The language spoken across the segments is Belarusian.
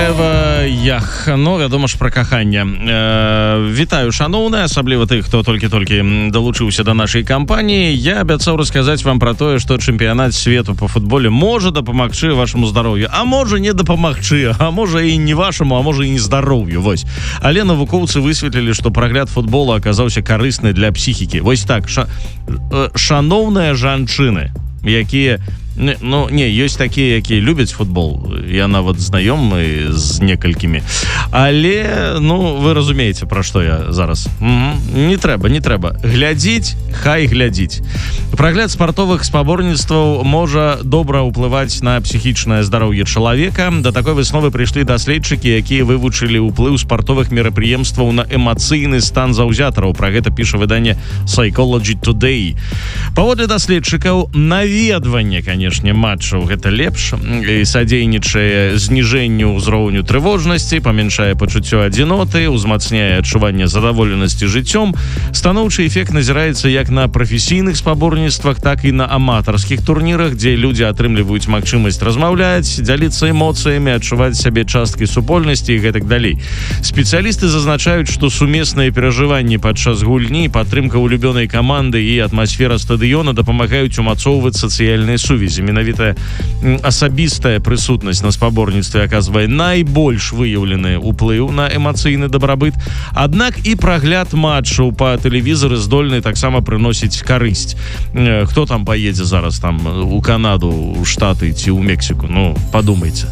Эва Ях, ну, вядома ж, пра каханне. Вітаю, шаноўныя, асабліва тых, хто толькі-толькі далучыўся да нашай кампаніі. Я абяцаў расказаць вам пра тое, што чэмпіянат свету па футболе можа дапамагчы вашаму здароўю, а можа не дапамагчы, а можа і не вашаму, а можа і не здароўю, вось. Але навукоўцы высветлілі, што прагляд футбола аказаўся карысны для псіхікі. Вось так, шаноўныя жанчыны, якія... Ну, не, ёсць такія, якія любяць футбол. Я нават знаёмы з некалькімі. Але, ну, вы разумееце, пра што я зараз. Не трэба. Глядзіць, хай глядзіць. Прагляд спартовых спаборніцтваў можа добра ўплываць на псіхічнае здароўе чалавека. Да такой высновы прыйшлі даследчыкі, якія вывучылі ўплыў спартовых мерапрыемстваў на эмацыйны стан заўзятараў. Пра гэта піша выданне Psychology Today. Паводле даследчыкаў, наведванне, канешне, матчаў гэта лепш і садзейнічае зніжэнню ўзроўню трывожнасці, памяншае пачуццё адзіноты, узмацняе адчуванне задаволенасці жыццём. Станоўчы эфект назіраецца як на прафесійных спаборніцтвах, так і на аматарскіх турнірах, дзе людзі атрымліваюць магчымасць размаўляць, дзяліцца эмоцыямі, адчуваць сябе часткай супольнасці і гэтак далей. Спецыялісты зазначаюць, што сумесныя перажыванні падчас гульні, падтрымка улюбёнай каманды і атмасфера стадыёна дапамагаюць умацоўваць сацыяльныя сувязі. Менавіта асабістая прысутнасць на спаборніцтве аказвае найбольш выяўлены ўплыў на эмацыйны дабрабыт. Аднак і прагляд матчаў па тэлевізары здольны таксама прыносіць карысць. Хто там паедзе зараз там у Канаду, у Штаты ці ў Мексіку? Ну, падумайце.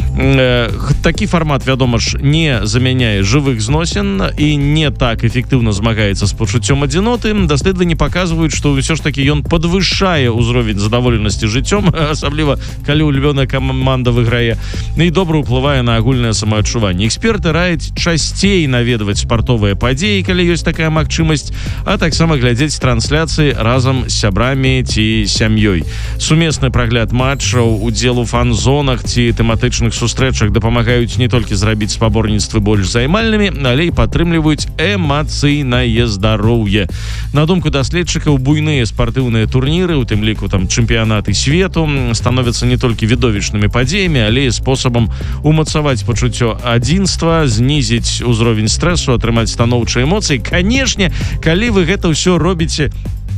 Такі фармат, вядома ж, не замяняе жывых зносін і не так эфектыўна змагаецца з пачуццём адзіноты. Даследаванні паказваюць, што ўсё ж такі ён падвышае ўзровень задаволенасці жыццём, асабліва калі улюбёная каманда выйграе, і добра ўплывае на агульнае самаадчуванне. Эксперты раяць часцей наведваць спартовыя падзеі, калі ёсць такая магчымасць, а таксама глядзець трансляцыі разам з сябрамі ці сям'ёй. Сумесны прагляд матчаў, удзел у фан-зонах ці тэматычных сустрэчах дапамагаюць не толькі зрабіць спаборніцтвы больш займальнымі, але і падтрымліваюць эмацыйнае здароўе. На думку даследчыкаў, буйныя спартыўныя турніры, у тым ліку там чэмпіянаты свету, становяцца не толькі відовішчнымі падзеямі, але і спосабам умацаваць пачуццё адзінства, знізіць узровень стрэсу, атрымаць станоўчыя эмоцыі. Канешне, калі вы гэта ўсё робіце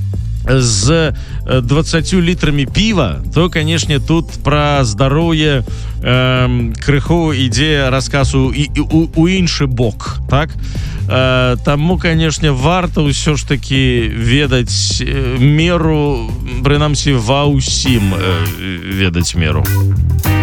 з 20 літрамі піва, то, канешне, тут пра здароўе крыху ідзе расказ у іншы бок, так? Таму, канешне, варта ўсё ж такі ведаць меру, прынамсі, ва ўсім ведаць меру.